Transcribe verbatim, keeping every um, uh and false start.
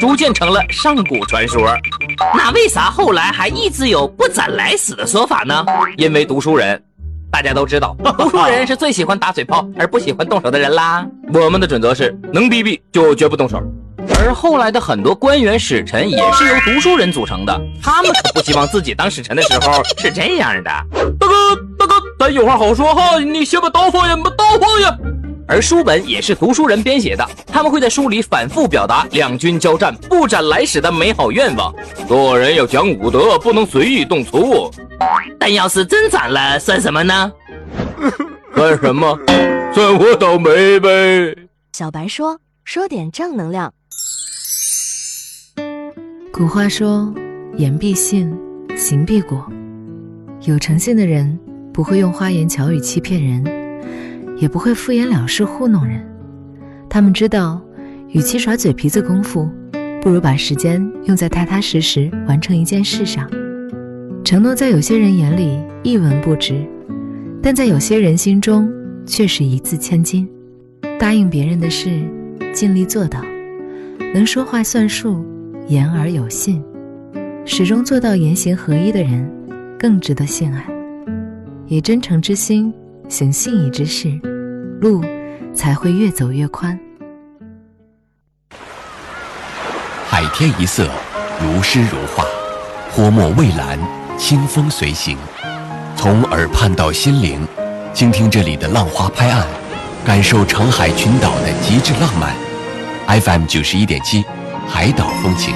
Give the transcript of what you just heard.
逐渐成了上古传说。那为啥后来还一直有不斩来使的说法呢？因为读书人。大家都知道，读书人是最喜欢打嘴炮而不喜欢动手的人啦。我们的准则是能逼逼就绝不动手。而后来的很多官员使臣也是由读书人组成的，他们可不希望自己当使臣的时候是这样的。大哥大哥，咱有话好说哈，你先把刀放下，把刀放下。而书本也是读书人编写的，他们会在书里反复表达两军交战不斩来使的美好愿望。做人要讲武德，不能随意动粗。但要是真斩了，算什么呢？算什么？算我倒霉呗。 小白说：“说点正能量。” 古话说：“言必信，行必果。”有诚信的人不会用花言巧语欺骗人，也不会敷衍了事糊弄人。他们知道，与其耍嘴皮子功夫，不如把时间用在踏踏实实完成一件事上。承诺在有些人眼里一文不值，但在有些人心中却是一字千金。答应别人的事，尽力做到，能说话算数，言而有信，始终做到言行合一的人，更值得信赖。以真诚之心行信义之事，路才会越走越宽。 海天一色，如诗如画，泼墨蔚蓝，清风随行。从耳畔到心灵，倾听这里的浪花拍岸，感受长海群岛的极致浪漫。F M 九十一点七，海岛风情。